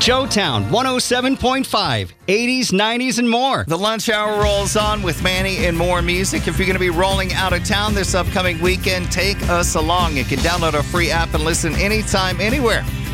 Joetown 107.5, 80s, 90s, and more. The lunch hour rolls on with Manny and more music. If you're going to be rolling out of town this upcoming weekend, take us along. You can download our free app and listen anytime, anywhere.